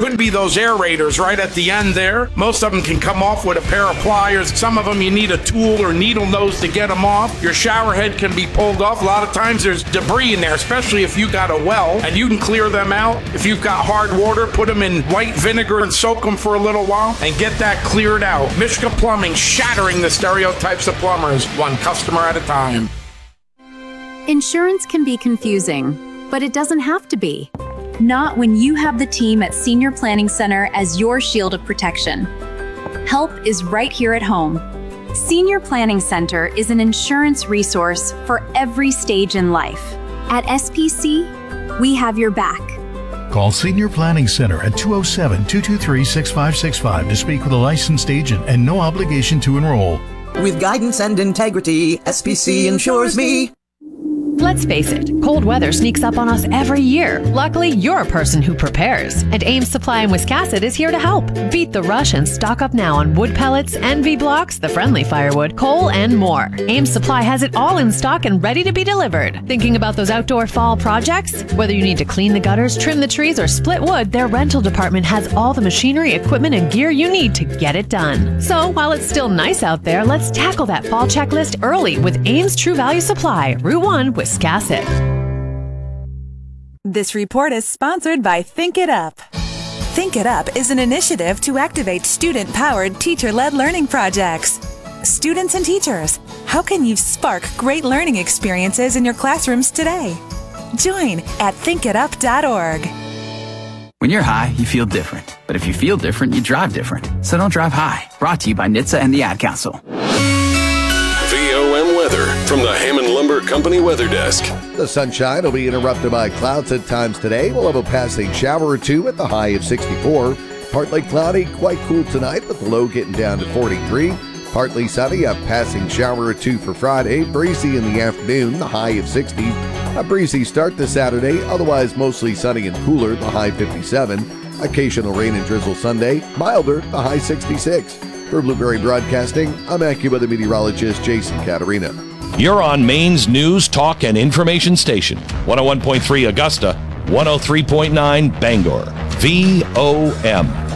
Could be those aerators right at the end there. Most of them can come off with a pair of pliers. Some of them you need a tool or needle nose to get them off. Your shower head can be pulled off. A lot of times there's debris in there, especially if you got a well, and you can clear them out. If you've got hard water, put them in white vinegar and soak them for a little while and get that cleared out. Mishka Plumbing, shattering the stereotypes of plumbers, one customer at a time. Insurance can be confusing, but it doesn't have to be. Not when you have the team at Senior Planning Center as your shield of protection. Help is right here at home. Senior Planning Center is an insurance resource for every stage in life. At SPC, we have your back. Call Senior Planning Center at 207-223-6565 to speak with a licensed agent and no obligation to enroll. With guidance and integrity, SPC insures me. Let's face it, cold weather sneaks up on us every year. Luckily, you're a person who prepares, and Ames Supply in Wiscasset is here to help. Beat the rush and stock up now on wood pellets, NV blocks, the friendly firewood, coal, and more. Ames Supply has it all in stock and ready to be delivered. Thinking about those outdoor fall projects? Whether you need to clean the gutters, trim the trees, or split wood, their rental department has all the machinery, equipment, and gear you need to get it done. So, while it's still nice out there, let's tackle that fall checklist early with Ames True Value Supply, Route 1, Wiscasset. This report is sponsored by Think It Up. Think It Up is an initiative to activate student-powered, teacher-led learning projects. Students and teachers, how can you spark great learning experiences in your classrooms today? Join at thinkitup.org. When you're high, you feel different. But if you feel different, you drive different. So don't drive high. Brought to you by NHTSA and the Ad Council. VOM weather from the Hammond Lumber Company Weather Desk. The sunshine will be interrupted by clouds at times today. We'll have a passing shower or two at the high of 64. Partly cloudy, quite cool tonight with the low getting down to 43. Partly sunny, a passing shower or two for Friday. Breezy in the afternoon, the high of 60. A breezy start to Saturday, otherwise mostly sunny and cooler, the high 57. Occasional rain and drizzle Sunday, milder, the high 66. For Blueberry Broadcasting, I'm AccuWeather meteorologist Jason Caterina. You're on Maine's news, talk, and information station. 101.3 Augusta, 103.9 Bangor. VOM.